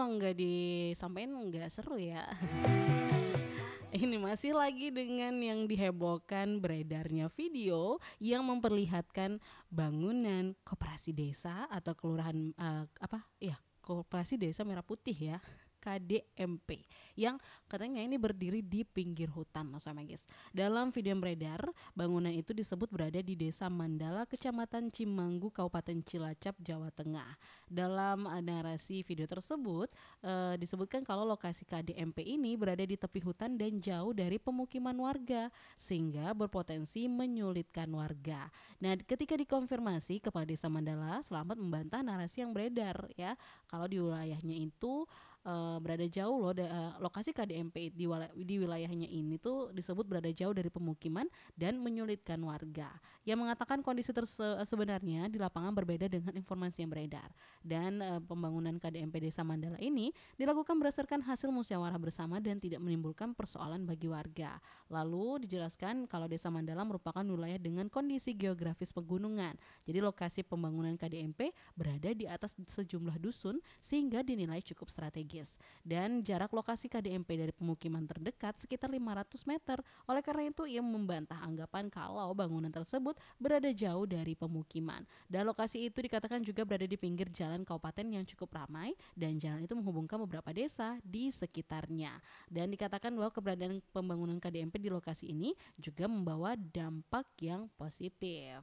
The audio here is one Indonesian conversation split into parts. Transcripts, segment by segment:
kalau nggak disampaikan nggak seru ya. Ini masih lagi dengan yang dihebohkan beredarnya video yang memperlihatkan bangunan koperasi desa atau kelurahan koperasi desa Merah Putih ya. KDMP yang katanya ini berdiri di pinggir hutan, sama guys. Dalam video yang beredar, bangunan itu disebut berada di Desa Mandala, Kecamatan Cimanggu, Kabupaten Cilacap, Jawa Tengah. Dalam narasi video tersebut disebutkan kalau lokasi KDMP ini berada di tepi hutan dan jauh dari pemukiman warga sehingga berpotensi menyulitkan warga. Nah, ketika dikonfirmasi, Kepala Desa Mandala Selamat membantah narasi yang beredar ya, kalau di wilayahnya itu berada jauh loh, lokasi KDMP di wilayahnya ini tuh disebut berada jauh dari pemukiman dan menyulitkan warga. Yang mengatakan kondisi sebenarnya di lapangan berbeda dengan informasi yang beredar. Dan pembangunan KDMP Desa Mandala ini dilakukan berdasarkan hasil musyawarah bersama dan tidak menimbulkan persoalan bagi warga. Lalu dijelaskan kalau Desa Mandala merupakan wilayah dengan kondisi geografis pegunungan. Jadi lokasi pembangunan KDMP berada di atas sejumlah dusun sehingga dinilai cukup strategis. Dan jarak lokasi KDMP dari pemukiman terdekat sekitar 500 meter. Oleh karena itu ia membantah anggapan kalau bangunan tersebut berada jauh dari pemukiman. Dan lokasi itu dikatakan juga berada di pinggir jalan kabupaten yang cukup ramai dan jalan itu menghubungkan beberapa desa di sekitarnya. Dan dikatakan bahwa keberadaan pembangunan KDMP di lokasi ini juga membawa dampak yang positif.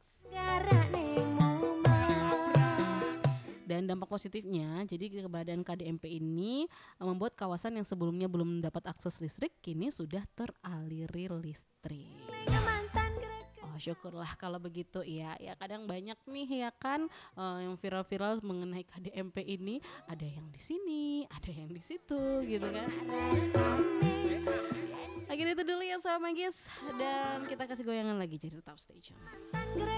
Dan dampak positifnya, jadi keberadaan KDMP ini membuat kawasan yang sebelumnya belum mendapat akses listrik kini sudah teraliri listrik. Oh, syukurlah kalau begitu ya. Ya kadang banyak nih ya kan yang viral-viral mengenai KDMP ini, ada yang di sini, ada yang di situ gitu kan. Akhirnya itu dulu ya sama guys, dan kita kasih goyangan lagi, jadi tetap stay tune.